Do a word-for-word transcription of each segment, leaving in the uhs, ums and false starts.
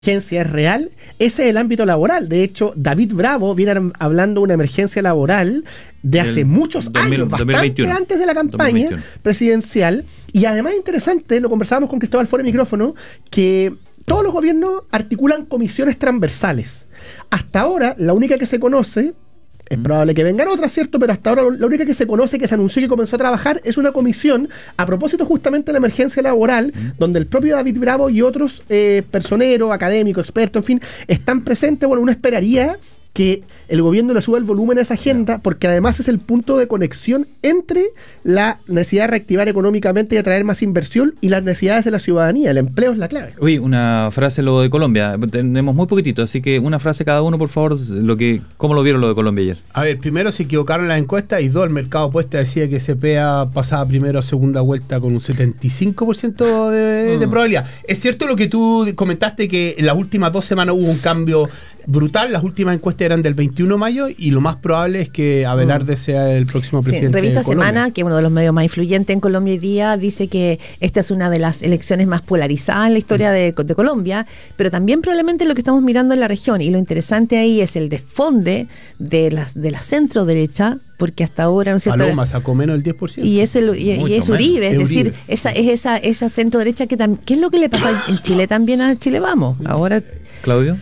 emergencia es real, ese es el ámbito laboral. De hecho, David Bravo viene hablando de una emergencia laboral de hace el muchos dos mil, años, bastante dos mil veintiuno, antes de la campaña dos mil veintiuno presidencial. Y además interesante, lo conversábamos con Cristóbal fuera de micrófono, que todos los gobiernos articulan comisiones transversales. Hasta ahora, la única que se conoce, es probable que vengan otras, ¿cierto? Pero hasta ahora la única que se conoce, que se anunció y que comenzó a trabajar, es una comisión a propósito justamente de la emergencia laboral, mm. donde el propio David Bravo y otros eh, personeros, académicos, expertos, en fin, están presentes. Bueno, uno esperaría que el gobierno le suba el volumen a esa agenda, porque además es el punto de conexión entre la necesidad de reactivar económicamente y atraer más inversión y las necesidades de la ciudadanía. El empleo es la clave. Oye, una frase lo de Colombia. Tenemos muy poquitito, así que una frase cada uno, por favor. Lo que, ¿Cómo lo vieron lo de Colombia ayer? A ver, primero se equivocaron las encuestas y dos, el mercado apuesta decía que C P A pasaba primero a segunda vuelta con un setenta y cinco por ciento de, mm. de probabilidad. Es cierto lo que tú comentaste, que en las últimas dos semanas hubo un cambio brutal. Las últimas encuestas eran del veintiuno de mayo y lo más probable es que Abelarde sea el próximo presidente. Sí, Revista de Colombia. Semana, que es uno de los medios más influyentes en Colombia hoy día, dice que esta es una de las elecciones más polarizadas en la historia de, de Colombia, pero también probablemente lo que estamos mirando en la región. Y lo interesante ahí es el desfonde de la, de la centro derecha, porque hasta ahora, ¿no es cierto? Paloma sacó menos del diez por ciento. Y es, el, y, y es Uribe, es, es decir, Uribe. esa es esa, esa centro derecha que también. ¿Qué es lo que le pasa en Chile también a Chile Vamos? Ahora. Claudio.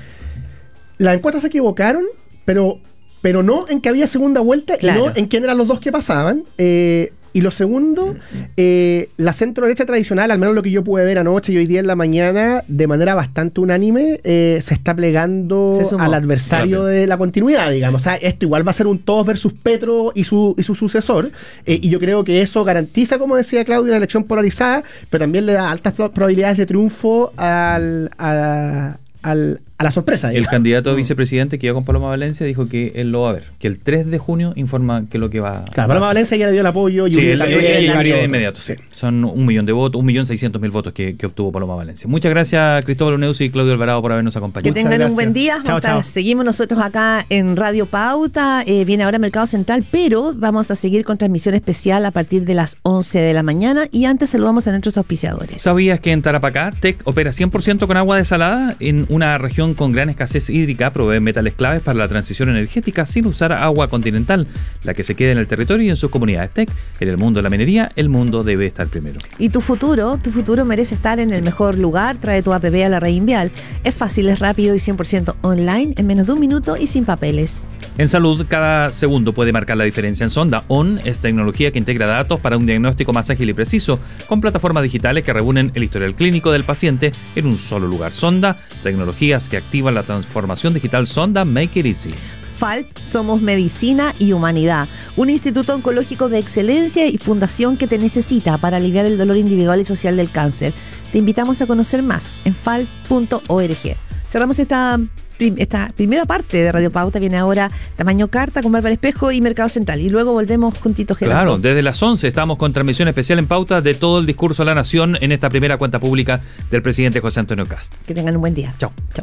Las encuestas se equivocaron, pero, pero no en que había segunda vuelta, claro, y no en quién eran los dos que pasaban. Eh, y lo segundo, eh, la centro derecha tradicional, al menos lo que yo pude ver anoche y hoy día en la mañana, de manera bastante unánime, eh, se está plegando se al adversario, claro, de la continuidad, digamos. O sea, esto igual va a ser un todos versus Petro y su, y su sucesor. Eh, y yo creo que eso garantiza, como decía Claudio, una elección polarizada, pero también le da altas probabilidades de triunfo al... A, Al, a la sorpresa. El candidato a vicepresidente que iba con Paloma Valencia dijo que él lo va a ver, que el tres de junio informa que lo que va claro, a Paloma Valencia ya le dio el apoyo y sí, él, él, él, él de inmediato, sí. Son un millón de votos, un millón seiscientos mil votos que, que obtuvo Paloma Valencia. Muchas gracias, Cristóbal Uneusi y Claudio Alvarado, por habernos acompañado. Que tengan un buen día. Chao, chao. Seguimos nosotros acá en Radio Pauta. Eh, viene ahora Mercado Central, pero vamos a seguir con transmisión especial a partir de las once de la mañana. Y antes saludamos a nuestros auspiciadores. ¿Sabías que en Tarapacá, T E C opera cien por ciento con agua desalada? En una región con gran escasez hídrica, provee metales claves para la transición energética sin usar agua continental, la que se queda en el territorio y en sus comunidades. T E C, en el mundo de la minería, el mundo debe estar primero. Y tu futuro, tu futuro merece estar en el mejor lugar. Trae tu A P B a la Raín Vial. Es fácil, es rápido y cien por ciento online, en menos de un minuto y sin papeles. En salud, cada segundo puede marcar la diferencia. En Sonda On es tecnología que integra datos para un diagnóstico más ágil y preciso, con plataformas digitales que reúnen el historial clínico del paciente en un solo lugar. Sonda, tecnologías que activan la transformación digital. Sonda, make it easy. F A L P, somos medicina y humanidad, un instituto oncológico de excelencia y fundación que te necesita para aliviar el dolor individual y social del cáncer. Te invitamos a conocer más en f a l p punto org. Cerramos esta, esta primera parte de Radio Pauta. Viene ahora Tamaño Carta con Bárbara Espejo y Mercado Central. Y luego volvemos con Tito Gerardo. Claro, desde las once estamos con transmisión especial en Pauta de todo el discurso de la Nación en esta primera cuenta pública del presidente José Antonio Kast. Que tengan un buen día. Chao. Chao.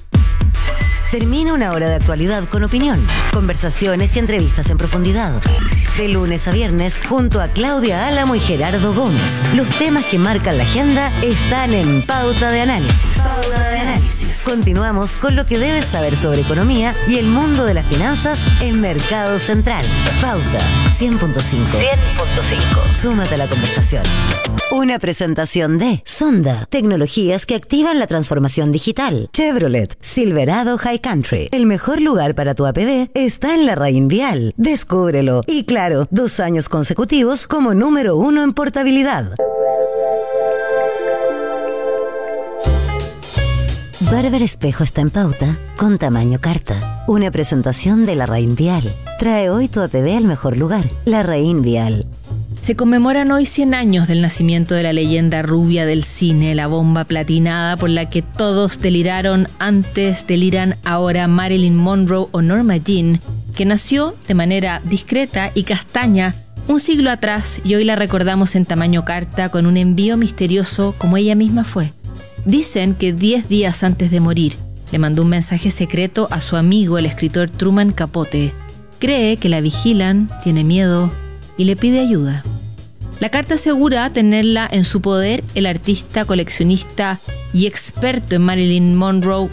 Termina una hora de actualidad con opinión, conversaciones y entrevistas en profundidad. De lunes a viernes, junto a Claudia Álamo y Gerardo Gómez. Los temas que marcan la agenda están en Pauta de Análisis. Pauta de Análisis. Continuamos con lo que debes saber sobre economía y el mundo de las finanzas en Mercado Central. Pauta cien punto cinco. cien punto cinco. Súmate a la conversación. Una presentación de Sonda, tecnologías que activan la transformación digital. Chevrolet, Silverado High Country. El mejor lugar para tu A P B está en la Raín Vial. Descúbrelo. Y claro, dos años consecutivos como número uno en portabilidad. Bárbara Espejo está en Pauta con Tamaño Carta. Una presentación de la Raín Vial. Trae hoy tu A P B al mejor lugar, la Raín Vial. Se conmemoran hoy cien años del nacimiento de la leyenda rubia del cine, la bomba platinada por la que todos deliraron antes, deliran ahora Marilyn Monroe o Norma Jean, que nació de manera discreta y castaña un siglo atrás y hoy la recordamos en Tamaño Carta con un envío misterioso como ella misma fue. Dicen que diez días antes de morir le mandó un mensaje secreto a su amigo el escritor Truman Capote. Cree que la vigilan, tiene miedo y le pide ayuda. La carta asegura tenerla en su poder el artista, coleccionista y experto en Marilyn Monroe